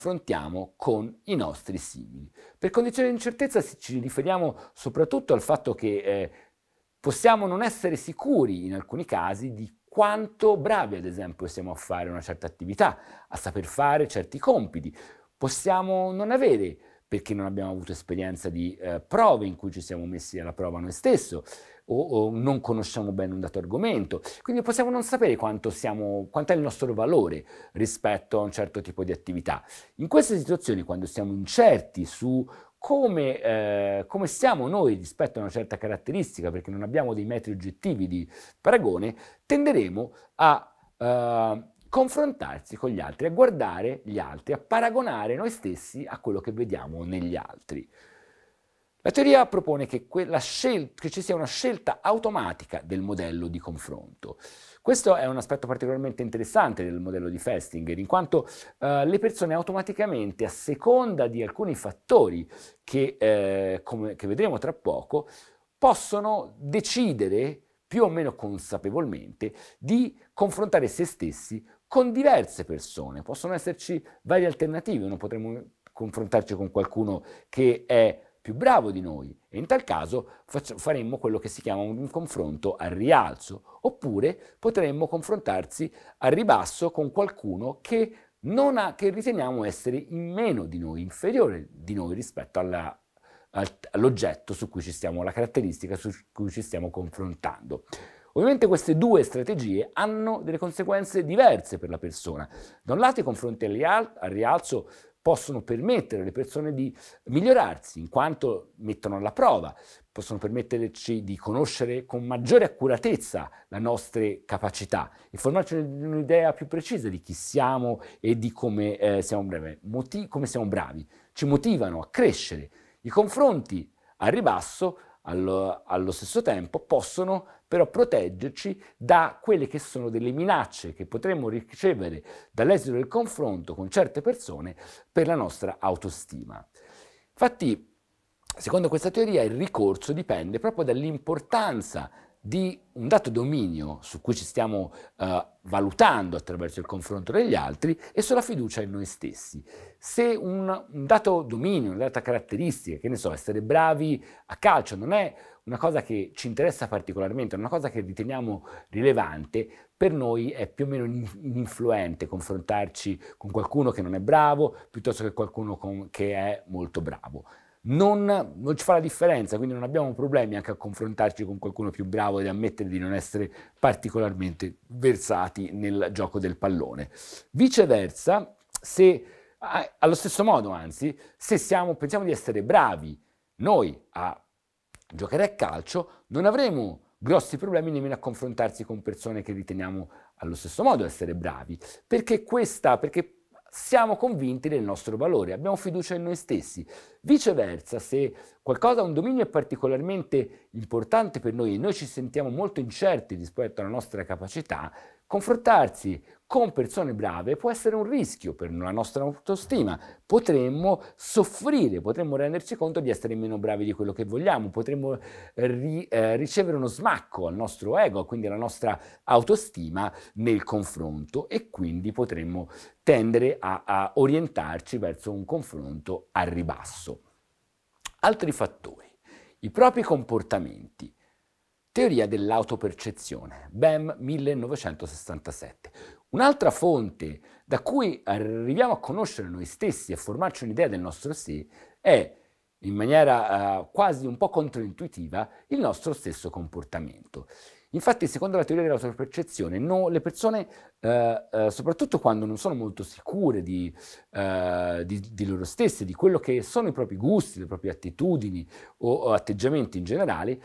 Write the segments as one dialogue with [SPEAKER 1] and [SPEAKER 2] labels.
[SPEAKER 1] confrontiamo con i nostri simili. Per condizioni di incertezza ci riferiamo soprattutto al fatto che possiamo non essere sicuri in alcuni casi di quanto bravi, ad esempio, siamo a fare una certa attività, a saper fare certi compiti. Possiamo non avere, perché non abbiamo avuto esperienza di prove in cui ci siamo messi alla prova noi stessi, o non conosciamo bene un dato argomento. Quindi possiamo non sapere quanto è il nostro valore rispetto a un certo tipo di attività. In queste situazioni, quando siamo incerti su come siamo noi rispetto a una certa caratteristica, perché non abbiamo dei metri oggettivi di paragone, tenderemo a confrontarsi con gli altri, a guardare gli altri, a paragonare noi stessi a quello che vediamo negli altri. La teoria propone che ci sia una scelta automatica del modello di confronto. Questo è un aspetto particolarmente interessante del modello di Festinger, in quanto le persone automaticamente, a seconda di alcuni fattori che vedremo tra poco, possono decidere più o meno consapevolmente di confrontare se stessi con diverse persone. Possono esserci varie alternative, noi potremmo confrontarci con qualcuno che è più bravo di noi e in tal caso faremmo quello che si chiama un confronto al rialzo, oppure potremmo confrontarsi al ribasso con qualcuno che riteniamo essere in meno di noi, inferiore di noi rispetto all'oggetto su cui alla caratteristica su cui ci stiamo confrontando. Ovviamente queste due strategie hanno delle conseguenze diverse per la persona. Da un lato i confronti al rialzo possono permettere alle persone di migliorarsi, in quanto mettono alla prova, possono permetterci di conoscere con maggiore accuratezza le nostre capacità e formarci un'idea più precisa di chi siamo e di come siamo bravi. Ci motivano a crescere. I confronti al ribasso, allo stesso tempo, possono però proteggerci da quelle che sono delle minacce che potremmo ricevere dall'esito del confronto con certe persone per la nostra autostima. Infatti, secondo questa teoria, il ricorso dipende proprio dall'importanza di un dato dominio su cui ci stiamo valutando attraverso il confronto degli altri e sulla fiducia in noi stessi. Se un dato dominio, una data caratteristica, che ne so, essere bravi a calcio, non è una cosa che ci interessa particolarmente, è una cosa che riteniamo rilevante, per noi è più o meno ininfluente confrontarci con qualcuno che non è bravo piuttosto che qualcuno che è molto bravo. Non ci fa la differenza, quindi non abbiamo problemi anche a confrontarci con qualcuno più bravo ed ammettere di non essere particolarmente versati nel gioco del pallone. Viceversa, allo stesso modo, anzi, se pensiamo di essere bravi noi a giocare a calcio, non avremo grossi problemi nemmeno a confrontarsi con persone che riteniamo allo stesso modo essere bravi, perché siamo convinti del nostro valore, abbiamo fiducia in noi stessi. Viceversa, se un dominio è particolarmente importante per noi e noi ci sentiamo molto incerti rispetto alla nostra capacità, confrontarsi con persone brave può essere un rischio per la nostra autostima. Potremmo soffrire, potremmo renderci conto di essere meno bravi di quello che vogliamo, potremmo ricevere uno smacco al nostro ego, quindi alla nostra autostima nel confronto e quindi potremmo tendere a orientarci verso un confronto al ribasso. Altri fattori, i propri comportamenti. Teoria dell'autopercezione, BEM 1967. Un'altra fonte da cui arriviamo a conoscere noi stessi e a formarci un'idea del nostro sé è, in maniera quasi un po' controintuitiva, il nostro stesso comportamento. Infatti, secondo la teoria dell'autopercezione, le persone, soprattutto quando non sono molto sicure di loro stesse, di quello che sono i propri gusti, le proprie attitudini o atteggiamenti in generale,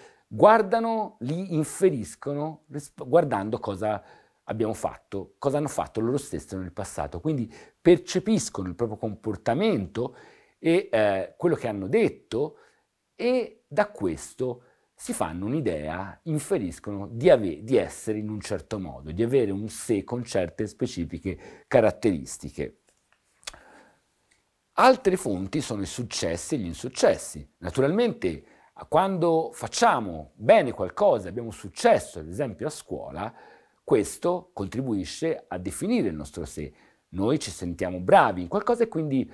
[SPEAKER 1] li inferiscono guardando cosa abbiamo fatto, cosa hanno fatto loro stessi nel passato. Quindi percepiscono il proprio comportamento e quello che hanno detto e da questo si fanno un'idea, inferiscono di essere in un certo modo, di avere un sé con certe specifiche caratteristiche. Altre fonti sono i successi e gli insuccessi. Naturalmente, quando facciamo bene qualcosa, abbiamo successo, ad esempio a scuola, questo contribuisce a definire il nostro sé. noi ci sentiamo bravi in qualcosa e quindi